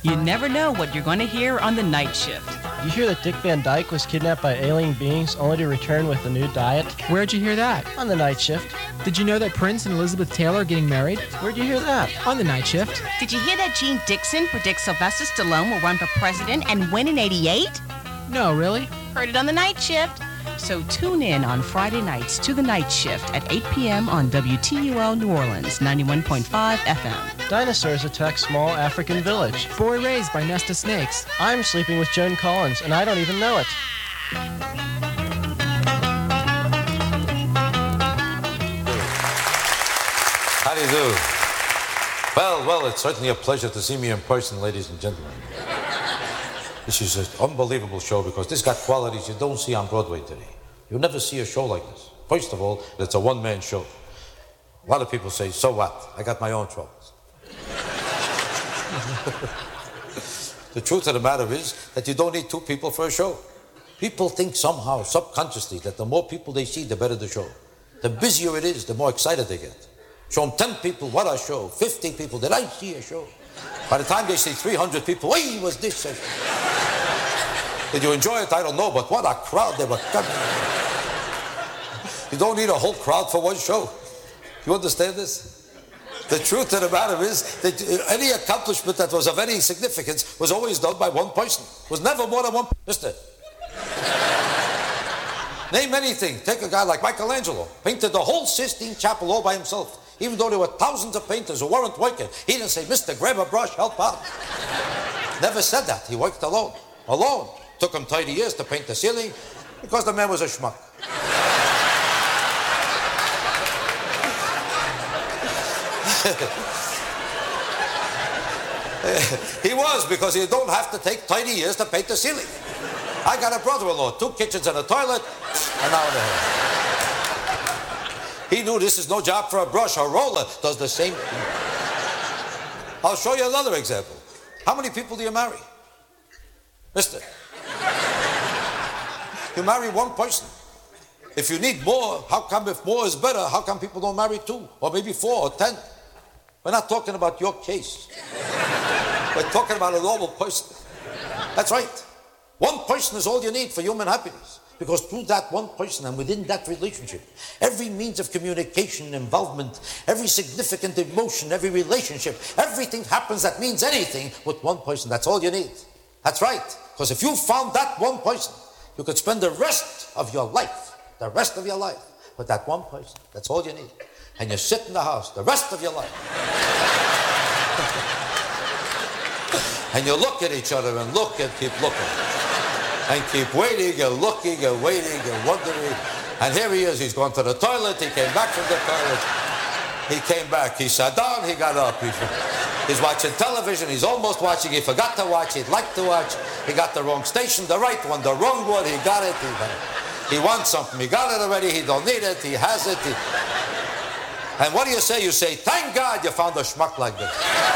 You never know what you're going to hear on the night shift. You hear that Dick Van Dyke was kidnapped by alien beings only to return with a new diet? Where'd you hear that? On the night shift. Did you know that Prince and Elizabeth Taylor are getting married? Where'd you hear that? On the night shift. Did you hear that Gene Dixon predicts Sylvester Stallone will run for president and win in '88? No, really? Heard it on the night shift. So tune in on Friday nights to the night shift at 8 p.m. on WTUL New Orleans, 91.5 FM. Dinosaurs attack small African village. Boy raised by nest of snakes. I'm sleeping with Joan Collins, and I don't even know it. How do you do? Well, it's certainly a pleasure to see me in person, ladies and gentlemen. This is an unbelievable show because this got qualities you don't see on Broadway today. You'll never see a show like this. First of all, it's a one-man show. A lot of people say, so what? I got my own troubles. The truth of the matter is that you don't need two people for a show. People think somehow, subconsciously, that the more people they see, the better the show. The busier it is, the more excited they get. Show them 10 people, what a show. 50 people, did I see a show? By the time they see 300 people, hey, was this a show? Did you enjoy it? I don't know, but what a crowd they were coming. You don't need a whole crowd for one show. You understand this? The truth of the matter is that any accomplishment that was of any significance was always done by one person. It was never more than one person. Name anything. Take a guy like Michelangelo. Painted the whole Sistine Chapel all by himself. Even though there were thousands of painters who weren't working. He didn't say, Mister, grab a brush, help out. Never said that. He worked alone. Alone. Took him 30 years to paint the ceiling because the man was a schmuck. He was, because you don't have to take 30 years to paint the ceiling. I got a brother-in-law, 2 kitchens and a toilet, an hour and a half. He knew this is no job for a brush. A roller does the same thing. I'll show you another example. How many people do you marry? Mister? You marry one person. If you need more, how come if more is better, how come people don't marry 2 or maybe 4 or 10? We're not talking about your case. We're talking about a normal person. That's right. One person is all you need for human happiness. Because through that one person and within that relationship, every means of communication, involvement, every significant emotion, every relationship, everything happens that means anything with one person. That's all you need. That's right. Because if you found that one person, you could spend the rest of your life with that one person. That's all you need. And you sit in the house the rest of your life. And you look at each other and look and keep looking. And keep waiting and looking and waiting and wondering. And here he is. He's gone to the toilet. He came back from the toilet. He came back. He sat down. He got up. He's watching television. He's almost watching. He forgot to watch. He'd like to watch. He got the wrong station, the right one, the wrong one. He got it. He wants something. He got it already. He don't need it. He has it. And what do you say? You say, thank God you found a schmuck like this.